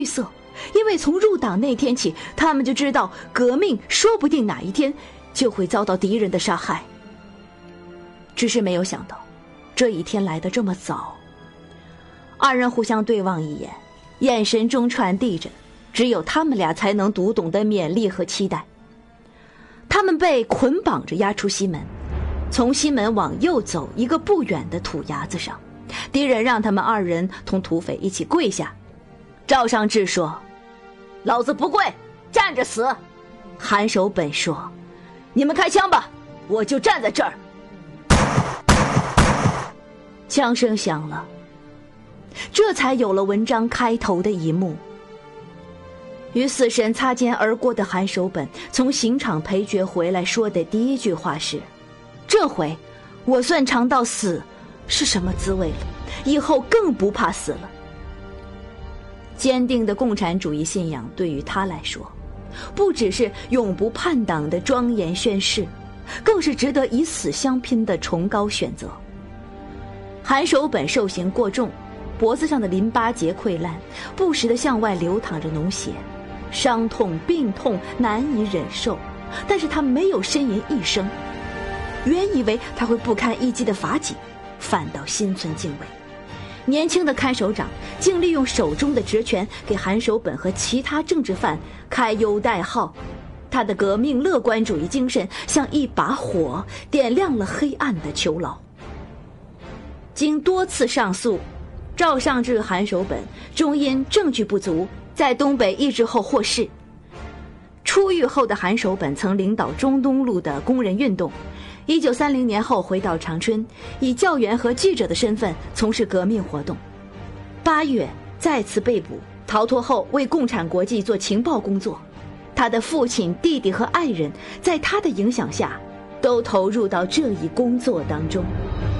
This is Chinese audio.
色，因为从入党那天起，他们就知道革命说不定哪一天就会遭到敌人的杀害。只是没有想到，这一天来得这么早。二人互相对望一眼，眼神中传递着只有他们俩才能读懂的勉励和期待。他们被捆绑着押出西门，从西门往右走一个不远的土崖子上，敌人让他们二人同土匪一起跪下。赵尚志说：“老子不跪，站着死。”韩守本说：“你们开枪吧，我就站在这儿。”枪声响了，这才有了文章开头的一幕。与死神擦肩而过的韩守本从刑场陪决回来说的第一句话是：“这回我算尝到死是什么滋味了，以后更不怕死了。”坚定的共产主义信仰对于他来说，不只是永不叛党的庄严宣誓，更是值得以死相拼的崇高选择。韩守本受刑过重，脖子上的淋巴结溃烂，不时地向外流淌着脓血，伤痛病痛难以忍受，但是他没有呻吟一声。原以为他会不堪一击的法警，反倒心存敬畏。年轻的看守长竟利用手中的职权给韩守本和其他政治犯开优待号，他的革命乐观主义精神像一把火，点亮了黑暗的囚牢。经多次上诉，赵尚志、韩守本终因证据不足，在东北抑制后获释。出狱后的韩守本曾领导中东路的工人运动，1930年后回到长春，以教员和记者的身份从事革命活动。8月再次被捕，逃脱后为共产国际做情报工作。他的父亲、弟弟和爱人在他的影响下，都投入到这一工作当中。